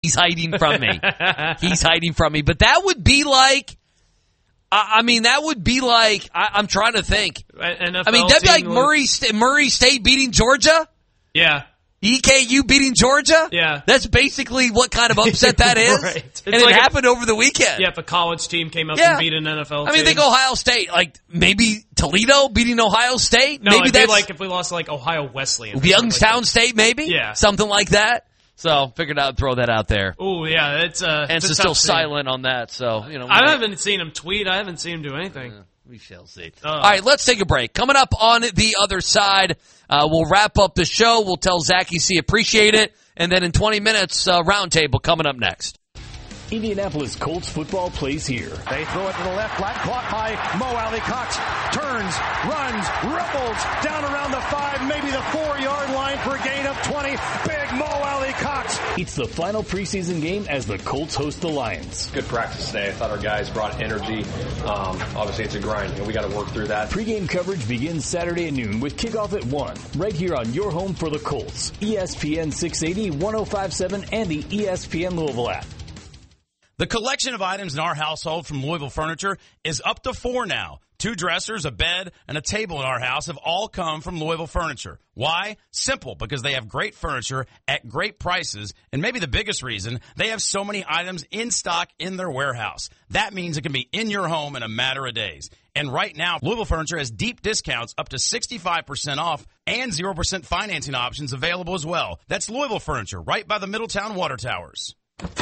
He's hiding from me. He's hiding from me. But that would be like, that would be like, I'm trying to think. NFL that'd be like Murray State beating Georgia? Yeah. EKU beating Georgia? Yeah. That's basically what kind of upset that is. Right. And it happened over the weekend. Yeah, if a college team came up and beat an NFL team. Think Ohio State, like maybe Toledo beating Ohio State? No, maybe that's like if we lost like Ohio Wesleyan. Youngstown State, maybe? Yeah. Something like that. So, figured I'd throw that out there. Oh, yeah, it's Hence still silent on that, so, I haven't seen him tweet. I haven't seen him do anything. We shall see. All right, let's take a break. Coming up on the other side, we'll wrap up the show. We'll tell Zach C. appreciate it. And then in 20 minutes, roundtable coming up next. Indianapolis Colts football plays here. They throw it to the left, flat caught by Mo Alley Cox. Turns, runs, rumbles down around the 5, maybe the 4-yard line for a gain of 20. Big Mo Alley Cox. It's the final preseason game as the Colts host the Lions. Good practice today. I thought our guys brought energy. Obviously, it's a grind, and we got to work through that. Pre-game coverage begins Saturday at noon with kickoff at 1, right here on your home for the Colts. ESPN 680, 105.7, and the ESPN Louisville app. The collection of items in our household from Louisville Furniture is up to 4 now. 2 dressers, a bed, and a table in our house have all come from Louisville Furniture. Why? Simple, because they have great furniture at great prices, and maybe the biggest reason, they have so many items in stock in their warehouse. That means it can be in your home in a matter of days. And right now, Louisville Furniture has deep discounts up to 65% off and 0% financing options available as well. That's Louisville Furniture, right by the Middletown Water Towers.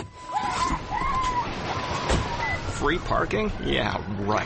Free parking? Yeah, right.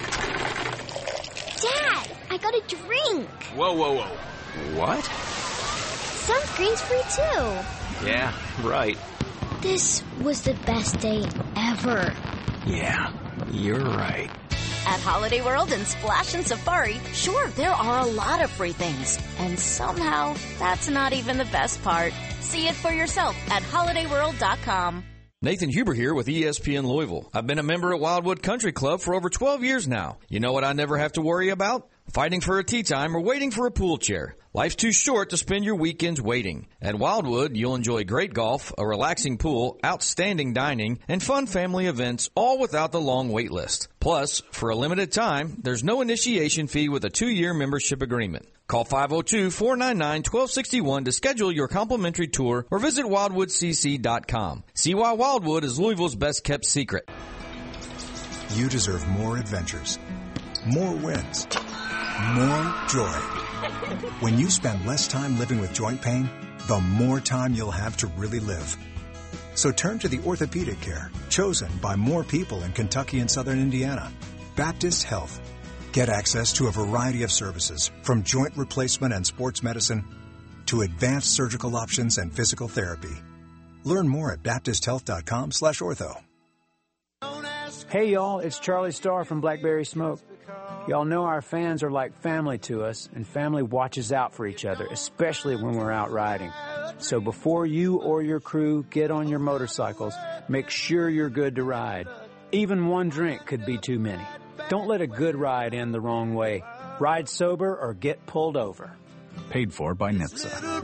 Dad, I got a drink. Whoa. What? Sunscreen's free too. Yeah, right. This was the best day ever. Yeah, you're right. At Holiday World and Splash and Safari, sure, there are a lot of free things. And somehow, that's not even the best part. See it for yourself at holidayworld.com. Nathan Huber here with ESPN Louisville. I've been a member at Wildwood Country Club for over 12 years now. You know what I never have to worry about? Fighting for a tee time or waiting for a pool chair. Life's too short to spend your weekends waiting. At Wildwood, you'll enjoy great golf, a relaxing pool, outstanding dining, and fun family events, all without the long wait list. Plus, for a limited time, there's no initiation fee with a 2-year membership agreement. Call 502-499-1261 to schedule your complimentary tour or visit wildwoodcc.com. See why Wildwood is Louisville's best-kept secret. You deserve more adventures, more wins, more joy. When you spend less time living with joint pain, the more time you'll have to really live. So turn to the orthopedic care chosen by more people in Kentucky and Southern Indiana. Baptist Health. Get access to a variety of services, from joint replacement and sports medicine to advanced surgical options and physical therapy. Learn more at baptisthealth.com/ortho. Hey y'all, it's Charlie Starr from Blackberry Smoke. Y'all know our fans are like family to us, and family watches out for each other, especially when we're out riding. So before you or your crew get on your motorcycles, make sure you're good to ride. Even one drink could be too many. Don't let a good ride end the wrong way. Ride sober or get pulled over. Paid for by NHTSA.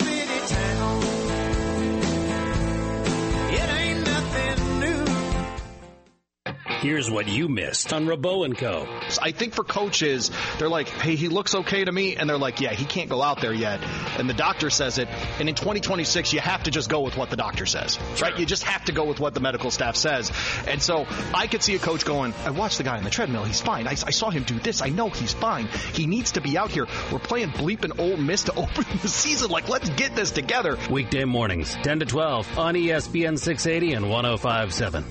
Here's what you missed on Rabot & Co. I think for coaches, they're like, hey, he looks okay to me. And they're like, yeah, he can't go out there yet. And the doctor says it. And in 2026, you have to just go with what the doctor says, right? You just have to go with what the medical staff says. And so I could see a coach going, I watched the guy on the treadmill. He's fine. I saw him do this. I know he's fine. He needs to be out here. We're playing bleeping Ole Miss to open the season. Like, let's get this together. Weekday mornings, 10 to 12 on ESPN 680 and 105.7.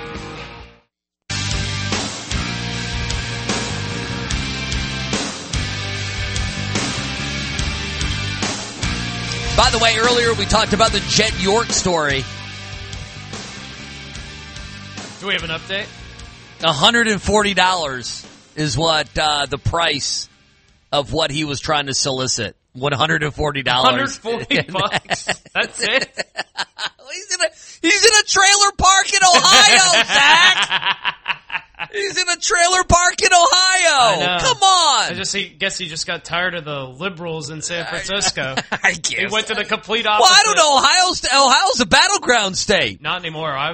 By the way, earlier we talked about the Jet York story. Do we have an update? $140 is what the price of what he was trying to solicit. $140. $140. That's it. He's in a trailer park in Ohio, Zach. He's in a trailer park in Ohio. Come on. I guess he just got tired of the liberals in San Francisco. I guess. He went to the complete opposite. Well, I don't know. Ohio's a battleground state. Not anymore.